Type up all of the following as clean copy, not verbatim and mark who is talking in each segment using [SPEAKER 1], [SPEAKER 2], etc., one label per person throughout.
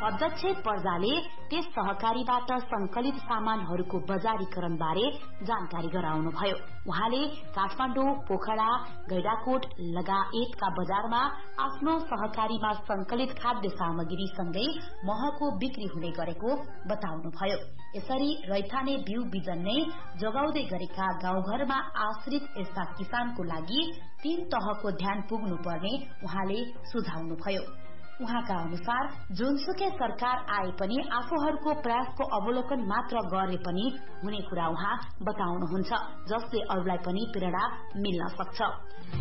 [SPEAKER 1] अध्यक्ष पर्जाले त्यस सहकारीबाट संकलित सामानहरूको बजारीकरण बारे जानकारी गराउनुभयो। उहाँले काठमाडौँ, पोखरा, गैंडाकोट लगायतका बजारमा आफ्नो सहकारीमा संकलित खाद्य सामग्री सँगै महको बिक्री हुने गरेको बताउनुभयो। यसरी रैथाने बिउ बिजन नै जोगाउँदै गरेका गाउँघरमा आश्रित यस्ता किसानको लागि 3 तहको ध्यान पुग्नुपर्ने उहाँले सुझाउनुभयो। उहाँका अनुसार जुनसुकै सरकार आए पनि आफूहरूको प्रयासको अवलोकन मात्र गरे पनि हुने कुरा उहाँ बताउनुहुन्छ, जसले अरूलाई पनि प्रेरणा मिल्न सक्छ।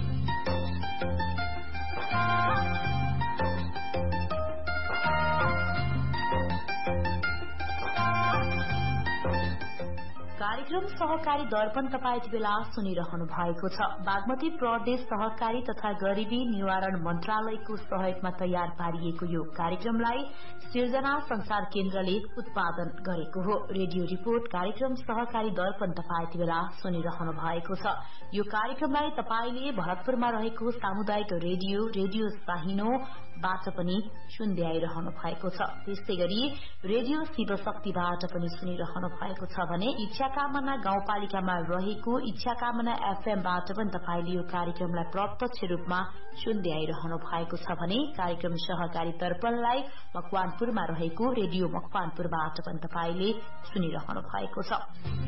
[SPEAKER 1] कार्यक्रम सहकारी दर्पण तपाईं यति बेला सुनिरहनु भएको छ। बागमती प्रदेश सहकारी तथा गरिबी निवारण मन्त्रालयको सहयोगमा तयार पारिएको यो कार्यक्रमलाई सिर्जना संसार केन्द्रले उत्पादन गरेको हो। रेडियो रिपोर्ट कार्यक्रम सहकारी दर्पण तपाईं यति बेला सुनिरहनु भएको छ। यो कार्यक्रमलाई तपाईले भरतपुरमा रहेको सामुदायिक रेडियो साहिनोबाट पनि सुन्दै आइरहनु भएको छ। त्यस्तै गरी रेडियो शिवशक्तिबाट पनि सुनिरहनु भएको छ भने इच्छाकामना गाउँपालिकामा रहेको इच्छाकामना एफएमबाट पनि तपाईले यो कार्यक्रमलाई प्रत्यक्ष रूपमा सुन्दै आइरहनु भएको छ भने कार्यक्रम सहकारी दर्पणलाई मकवानपुरमा रहेको रेडियो मकवानपुरबाट पनि तपाईले सुनिरहनु भएको छ।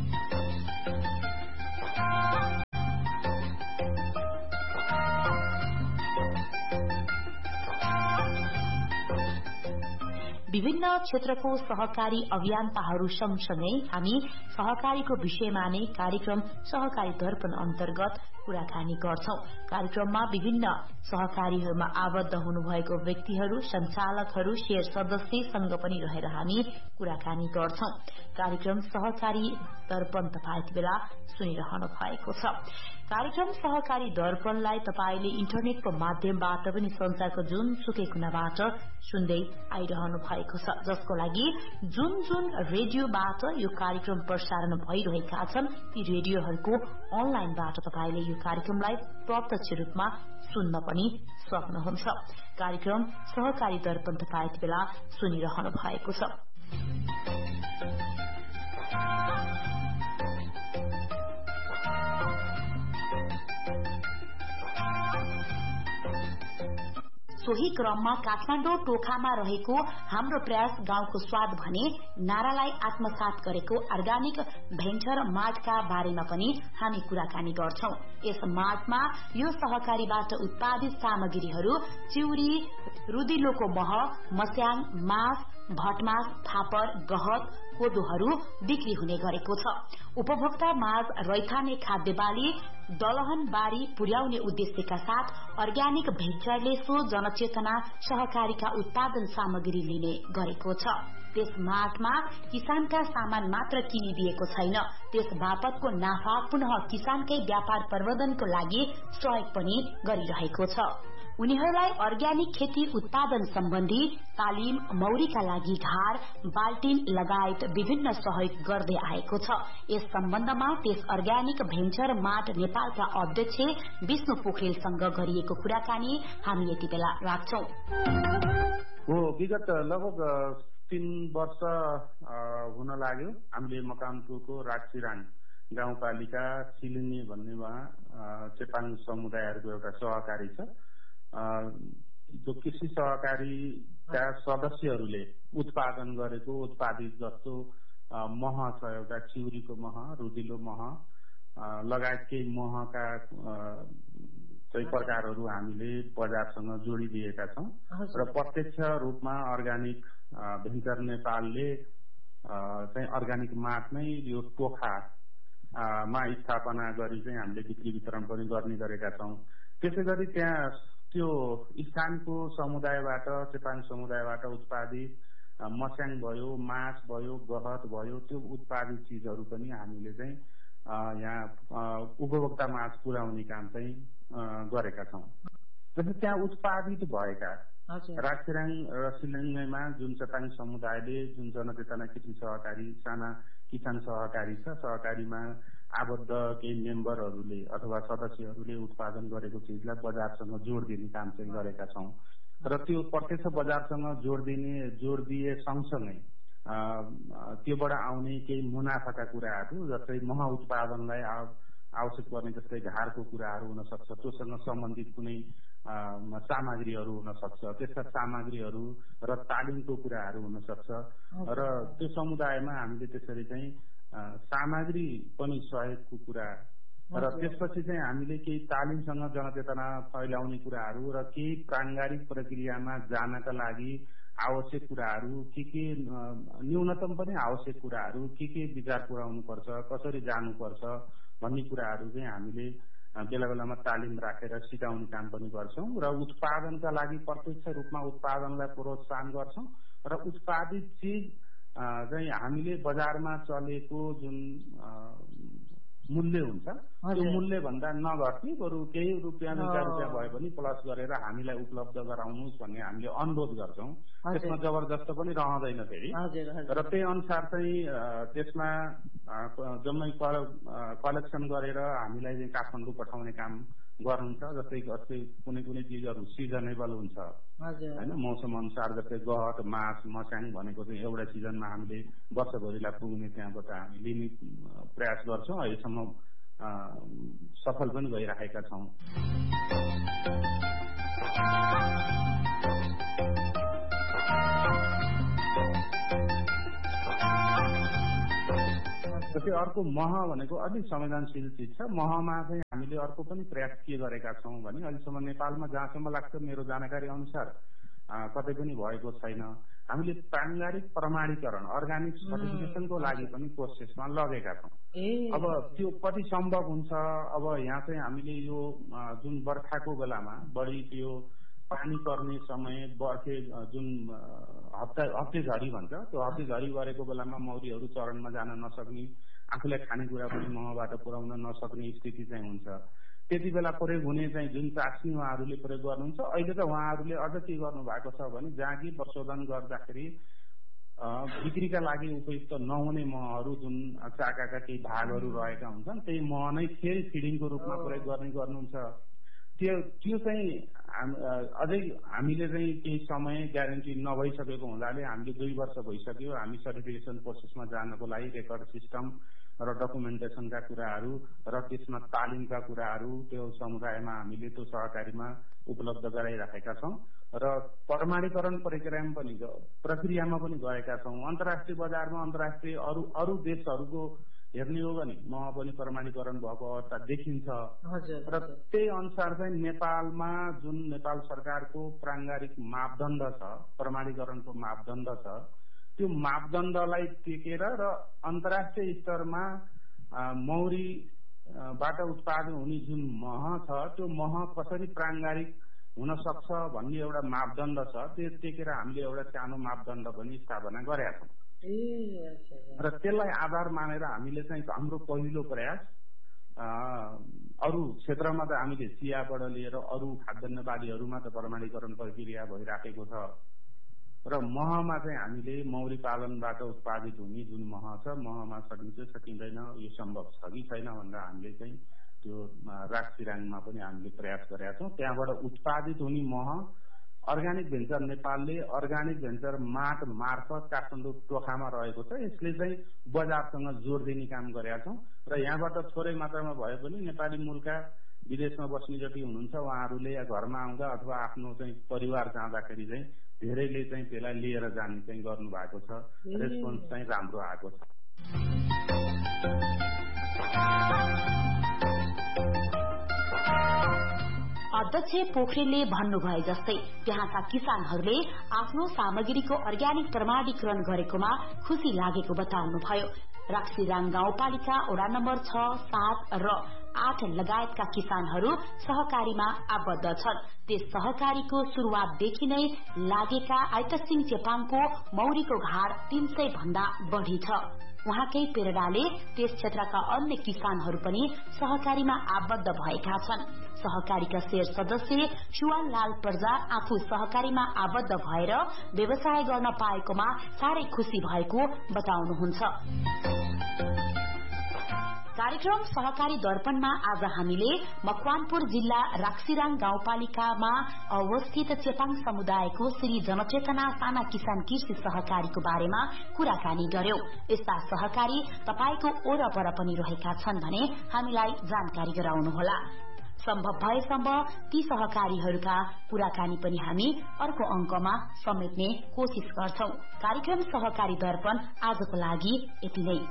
[SPEAKER 1] विभिन्न क्षेत्रको सहकारी अभियन्ताहरू सँगसँगै हामी सहकारीको विषयमा नै कार्यक्रम सहकारी दर्पण अन्तर्गत कुराकानी गर्छौं। कार्यक्रममा विभिन्न सहकारीहरूमा आबद्ध हुनुभएको व्यक्तिहरू, संचालकहरू, शेयर सदस्यसँग पनि रहेर हामी कुराकानी गर्छौं। कार्यक्रम सहकारी दर्पण तपाईं यति बेला सुनिरहनु भएको छ। कार्यक्रम सहकारी दर्पणलाई तपाईले इन्टरनेटको माध्यमबाट पनि संसारको जुनसुकै कुनाबाट सुन्दै आइरहनु भएको छ, जसको लागि जुन रेडियोबाट यो कार्यक्रम प्रसारण भइरहेका छन् ती रेडियोहरूको अनलाइनबाट तपाईले यो कार्यक्रमलाई प्रत्यक्ष रूपमा सुन्न पनि सक्नुहुन्छ। कार्यक्रम सहकारी दर्पण तपाईं यति बेला सुनिरहनु भएको छ। सोही क्रममा काठमाडौँ टोखामा रहेको हाम्रो प्रयास गाउँको स्वाद भने नारालाई आत्मसात गरेको अर्गानिक भेन्चर मार्टका बारेमा पनि हामी कुराकानी गर्छौं। यस मार्टमा यो सहकारीबाट उत्पादित सामग्रीहरू चिउरी, रुदिलोको मह, मस्याङ, मास, भटमास, फापर, गहत, कोदोहरू बिक्री हुने गरेको छ। उपभोक्ता माझ रैथाने खाद्य बाली दलहन बारी पुर्याउने उद्देश्यका साथ अर्ग्यानिक भेन्चरले सो जनचेतना सहकारीका उत्पादन सामग्री लिने गरेको छ। त्यस मार्टमा किसानका सामान मात्र किनिदिएको छैन, त्यस बापतको नाफा पुनः किसानकै व्यापार प्रवर्धनको लागि सहयोग पनि गरिरहेको छ। उनीहरूलाई अर्ग्यानिक खेती उत्पादन सम्बन्धी तालिम, मौरीका लागि घार, बाल्टिन लगायत विभिन्न सहयोग गर्दै आएको छ। यस सम्बन्धमा त्यस अर्ग्यानिक भेन्चर मार्ट नेपालका अध्यक्ष विष्णु पोखरेलसँग गरिएको कुराकानी हामी यति बेला राख्छौं।
[SPEAKER 2] विगत लगभग 3 वर्ष हुन लाग्यो हामीले मकानपुरको राजसिराङ गाउँपालिका सिलिनी भन्ने वहाँ चेपाङ समुदायहरूको एउटा सहकारी छ। जो कृषि सहकारीका सदस्यहरूले उत्पादन गरेको उत्पादित जस्तो मह छ, एउटा चिउरीको मह, रुदिलो मह लगायत केही महका चाहिँ प्रकारहरू हामीले बजारसँग जोडिदिएका छौं र प्रत्यक्ष रूपमा अर्ग्यानिक भेन्चर नेपालले चाहिँ अर्ग्यानिक मार्ट नै यो टोखा मा स्थापना गरी चाहिँ हामीले बिक्री वितरण पनि गर्ने गरेका छौं। त्यसैगरी त्यहाँ त्यो स्थानको समुदायबाट, चेपाङ समुदायबाट उत्पादित मस्याङ भयो, मास भयो, गहत भयो, त्यो उत्पादित चीजहरू पनि हामीले चाहिँ यहाँ उपभोक्ता माझ पुर्याउने काम चाहिँ गरेका छौं। जस्तै त्यहाँ उत्पादित भएका राजसिराङ र सिलिङमा जुन चेपाङ समुदायले जुन जनचेतना कृषि सहकारी साना किसान सहकारी छ, सहकारीमा आबद्ध केही मेम्बरहरूले अथवा सदस्यहरूले उत्पादन गरेको चीजलाई बजारसँग जोड दिने काम चाहिँ गरेका छौं। र त्यो प्रत्यक्ष बजारसँग जोड दिए सँगसँगै त्योबाट आउने केही मुनाफाका कुराहरू जस्तै मह उत्पादनलाई आवश्यक पर्ने जस्तै घारको कुराहरू हुन सक्छ, त्योसँग सम्बन्धित कुनै सामग्रीहरू हुन सक्छ, त्यस्ता सामग्रीहरू र तालिमको कुराहरू हुन सक्छ र त्यो समुदायमा हामीले त्यसरी चाहिँ सामग्री पनि सहयोगको कुरा र त्यसपछि चाहिँ हामीले केही तालिमसँग जनचेतना फैलाउने कुराहरू र केही प्राङ्गारिक प्रक्रियामा जानका लागि आवश्यक कुराहरू के न्यूनतम पनि आवश्यक कुराहरू के विचार पुर्याउनु पर्छ, कसरी जानुपर्छ भन्ने कुराहरू चाहिँ हामीले बेला बेलामा तालिम राखेर सिकाउने काम पनि गर्छौं र उत्पादनका लागि प्रत्यक्ष रूपमा उत्पादनलाई प्रोत्साहन गर्छौं र उत्पादित चीज चाहिँ हामीले बजारमा चलेको जुन मूल्य हुन्छ त्यो मूल्य भन्दा नघट्ने बरु केही रुपियाँ 2 रुपियाँ भए पनि प्लस गरेर हामीलाई उपलब्ध गराउनुहोस् भन्ने हामीले अनुरोध गर्छौं। त्यसमा जबरजस्त पनि रहँदैन फेरि र त्यही अनुसार चाहिँ त्यसमा जम्मै कलेक्सन गरेर हामीलाई चाहिँ काठमाडौँ पठाउने काम गर्नुहुन्छ। जस्तै कुनै चिजहरू सिजनेबल हुन्छ हैन, मौसम अनुसार जस्तै गहत, मास, मस्याङ भनेको चाहिँ एउटा सिजनमा हामीले वर्षभरिलाई पुग्ने त्यहाँबाट हामी लिने प्रयास गर्छौं। अहिलेसम्म सफल पनि भइरहेका छौं। जस्तै अर्को मह भनेको अलिक संवेदनशील चिज छ। महमा चाहिँ हामीले अर्को पनि प्रयास के गरेका छौं भने अहिलेसम्म नेपालमा जहाँसम्म लाग्छ मेरो जानकारी अनुसार कतै पनि भएको छैन। हामीले प्राङ्गारिक प्रमाणीकरण अर्गानिक सर्टिफिकेसनको लागि पनि प्रोसेसमा लगेका छौं। अब त्यो कति सम्भव हुन्छ, अब यहाँ चाहिँ हामीले यो जुन बर्खाको बेलामा बढी त्यो पानी पर्ने समय बर्खे जुन हप्ते झरी भन्छ त्यो हप्ते झरी गरेको बेलामा मौरीहरू चरणमा जान नसक्ने, आफूलाई खानेकुरा पनि महबाट पुर्याउन नसक्ने स्थिति चाहिँ हुन्छ। त्यति बेला प्रयोग हुने चाहिँ जुन चास्नी उहाँहरूले प्रयोग गर्नुहुन्छ, अहिले त उहाँहरूले अझ के गर्नु भएको छ भने जहाँ कि प्रशोधन गर्दाखेरि बिक्रीका लागि उपयुक्त नहुने महहरू जुन चाकाका केही भागहरू रहेका हुन्छन् त्यही मह नै फेरि फिडिङको रूपमा प्रयोग गर्नुहुन्छ। त्यो चाहिँ अझै हामीले चाहिँ केही समय ग्यारेन्टी नभइसकेको हुनाले हामीले 2 वर्ष भइसक्यो हामी सर्टिफिकेसन प्रोसेसमा जानको लागि रेकर्ड सिस्टम र डकुमेन्टेसनका कुराहरू र त्यसमा तालिमका कुराहरू त्यो समुदायमा हामीले त्यो सहकारीमा उपलब्ध गराइराखेका छौं र प्रमाणीकरण प्रक्रियामा पनि गएका छौं। अन्तर्राष्ट्रिय बजारमा अन्तर्राष्ट्रिय अरू देशहरूको हेर्ने हो भने मह पनि प्रमाणीकरण भएको अवस्था देखिन्छ र त्यही अनुसार चाहिँ नेपालमा जुन नेपाल सरकारको प्राङ्गारिक मापदण्ड छ, प्रमाणीकरणको मापदण्ड छ, त्यो मापदण्डलाई टेकेर र अन्तर्राष्ट्रिय स्तरमा मौरीबाट उत्पादन हुने जुन मह छ त्यो मह कसरी प्राङ्गारिक हुन सक्छ भन्ने एउटा मापदण्ड छ। त्यो टेकेर हामीले एउटा सानो मापदण्ड पनि स्थापना गरेका छौं र त्यसलाई आधार मानेर हामीले चाहिँ हाम्रो पहिलो प्रयास अरू क्षेत्रमा त हामीले चियाबाट लिएर अरू खाद्यान्न बालीहरूमा त प्रमाणीकरण प्रक्रिया भइराखेको छ र महमा चाहिँ हामीले मौरी पालनबाट उत्पादित हुने जुन मह छ महमा सकिँदैन, यो सम्भव छ कि छैन भनेर हामीले चाहिँ त्यो राजसिराङमा पनि हामीले प्रयास गरेका छौं। त्यहाँबाट उत्पादित हुने मह अर्गानिक भेन्चर नेपालले अर्गानिक भेन्चर मार्ट मार्फत काठमाडौँ टोखामा रहेको छ, यसले चाहिँ बजारसँग जोड दिने काम गरेका छौं र यहाँबाट थोरै मात्रामा भए पनि नेपाली मूलका विदेशमा बस्ने जति हुनुहुन्छ उहाँहरूले घरमा आउँदा अथवा आफ्नो चाहिँ परिवार जाँदाखेरि चाहिँ धेरैले चाहिँ त्यसलाई लिएर जाने चाहिँ गर्नु भएको छ। रेस्पोन्स चाहिँ राम्रो आएको छ।
[SPEAKER 1] अध्यक्ष पोखरेलले भन्नुभए जस्तै त्यहाँका किसानहरूले आफ्नो सामग्रीको अर्ग्यानिक प्रमाणीकरण गरेकोमा खुशी लागेको बताउनुभयो। रक्सीराङ गाउँपालिका वडा नम्बर 6, 7 र 8 लगायतका किसानहरू सहकारीमा आबद्ध छन्। त्यस सहकारीको शुरूआतदेखि नै लागेका आइतसिङ चेपाङको मौरीको घार 300 भन्दा बढ़ी छ। उहाँकै प्रेरणाले त्यस क्षेत्रका अन्य किसानहरू पनि सहकारीमा आबद्ध भएका छन्। सहकारीका शेर सदस्य सुवाललाल प्रजा आफू सहकारीमा आबद्ध भएर व्यवसाय गर्न पाएकोमा साह्रै खुशी भएको बताउनुहुन्छ। कार्यक्रम सहकारी दर्पणमा आज हामीले मकवानपुर जिल्ला राक्सिराङ गाउँपालिकामा अवस्थित चेपाङ समुदायको श्री जनचेतना साना किसान कृषि सहकारीको बारेमा कुराकानी गर्यौं। यस्ता सहकारी तपाईको ओरपर पनि रहेका छन् भने हामीलाई जानकारी गराउनुहोला। सम्भव भएसम्म ती सहकारीहरूका कुराकानी पनि हामी अर्को अंकमा समेट्ने कोशिश गर्छौं। कार्यक्रम सहकारी दर्पण आजको लागि यति नै।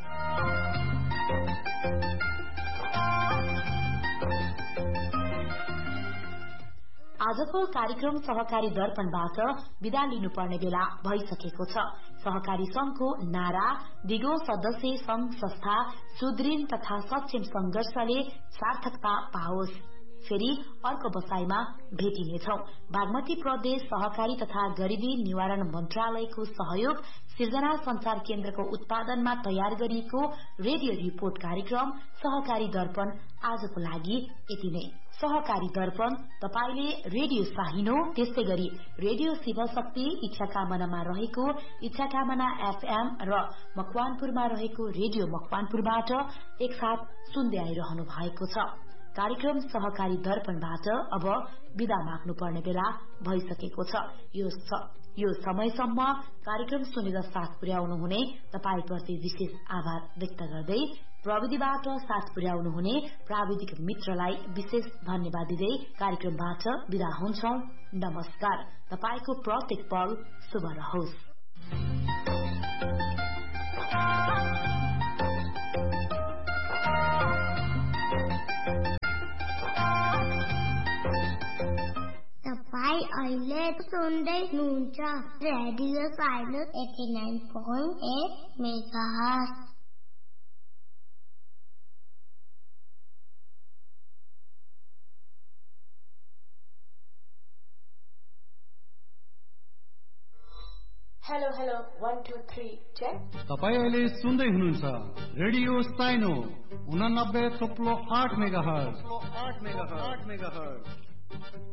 [SPEAKER 1] आजको कार्यक्रम सहकारी दर्पणबाट विदा लिनुपर्ने बेला भइसकेको छ। सहकारी संघको नारा दिगो सदस्य संघ संस्था सुदृढ तथा सक्षम संघर्षले सार्थकता पाओस्। फेरि अर्को बसाईमा भेटिनेछौं। बागमती प्रदेश सहकारी तथा गरीबी निवारण मन्त्रालयको सहयोग सिर्जना संचार केन्द्रको उत्पादनमा तयार गरिएको रेडियो रिपोर्ट कार्यक्रम सहकारी दर्पण आजको लागि यति नै। सहकारी दर्पण तपाईले रेडियो साहिनो त्यस्तै गरी रेडियो शिवशक्ति इच्छाकामनामा रहेको इच्छाकामना FM र मकवानपुरमा रहेको रेडियो मकवानपुरबाट एकसाथ सुन्दै आइरहनु भएको छ। कार्यक्रम सहकारी दर्पणबाट अब विदा माग्नु पर्ने बेला भइसकेको छ। यो समयसम्म कार्यक्रम सुनेर साथ पुर्याउनु हुने तपाईप्रति विशेष आभार व्यक्त गर्दै प्रविधिबाट साथ पुर्याउनु हुने प्राविधिक मित्रलाई विशेष धन्यवाद दिँदै कार्यक्रमबाट विदा हुन्छौं। नमस्कार। तपाईको प्रत्येक पल शुभ रहोस्।
[SPEAKER 3] तपाईं अहिले सुन्दै हुनुहुन्छ radio silence 89.8 megahertz.
[SPEAKER 4] Hello 1 2 3 check.
[SPEAKER 5] तपाईं अहिले सुन्दै हुनुहुन्छ रेडियो साइनो 89.8 मेगाहर्ट्ज।